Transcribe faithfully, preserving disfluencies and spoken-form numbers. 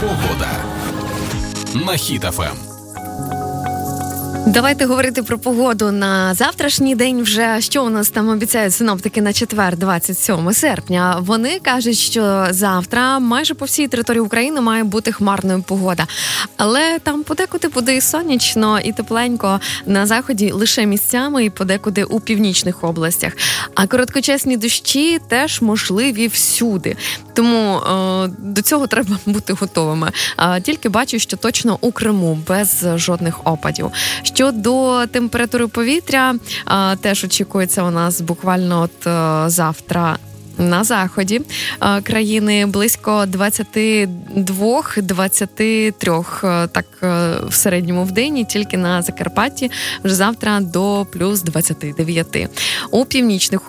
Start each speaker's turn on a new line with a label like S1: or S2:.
S1: Погода на Хіт еф ем.
S2: Давайте говорити про погоду на завтрашній день вже. Що у нас там обіцяють синоптики на четвер, двадцять сьоме серпня? Вони кажуть, що завтра майже по всій території України має бути хмарною погода. Але там подекуди буде і сонячно, і тепленько. На заході лише місцями і подекуди у північних областях. А короткочасні дощі теж можливі всюди. Тому е, до цього треба бути готовими. Е, тільки бачу, що точно у Криму без жодних опадів. Щодо температури повітря, а, теж очікується у нас буквально от а, завтра на заході а, країни близько двадцять два - двадцять три, так а, в середньому в день, і тільки на Закарпатті вже завтра до плюс двадцять дев'ять. У північних